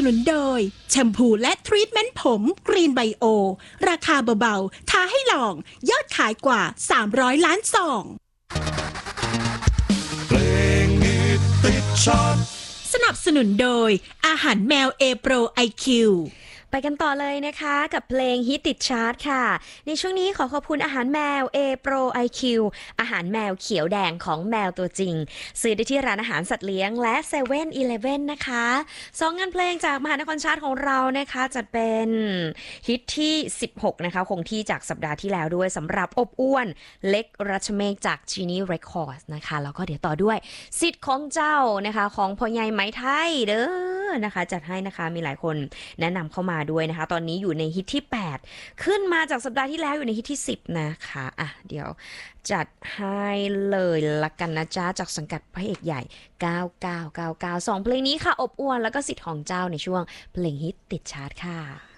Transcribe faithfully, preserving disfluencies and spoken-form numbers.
นุนโดยแชมพูและทรีทเมนต์ผมกรีนไบโอราคาเบาๆท้าให้ลองยอดขายกว่าสามร้อยล้านซองเพลงฮิตติดชาร์ตสนับสนุนโดยอาหารแมว A Pro ไอ คิวไปกันต่อเลยนะคะกับเพลงฮิตติดชาร์ตค่ะในช่วงนี้ขอขอบคุณอาหารแมว A Pro ไอ คิว อาหารแมวเขียวแดงของแมวตัวจริงซื้อได้ที่ร้านอาหารสัตว์เลี้ยงและเซเว่นอีเลฟเว่นนะคะสองงานเพลงจากมหานครชาร์ตของเรานะคะจัดเป็นฮิตที่สิบหกนะคะคงที่จากสัปดาห์ที่แล้วด้วยสำหรับอบอ้วนเล็กรัชเมฆจาก Genie Records นะคะแล้วก็เดี๋ยวต่อด้วยสิทธิ์ของเจ้านะคะของพ่อใหญ่ไหมไทยเด้อนะคะจัดให้นะคะมีหลายคนแนะนำเข้ามาด้วยนะคะตอนนี้อยู่ในฮิตที่แปดขึ้นมาจากสัปดาห์ที่แล้วอยู่ในฮิตที่สิบนะคะอ่ะเดี๋ยวจัดให้เลยละกันนะจ๊ะจากสังกัดพระเอกใหญ่เก้าเก้าเก้าเก้า สองเพลงนี้ค่ะอบอวลแล้วก็สิทธิ์ของเจ้าในช่วงเพลงฮิตติดชาร์ตค่ะ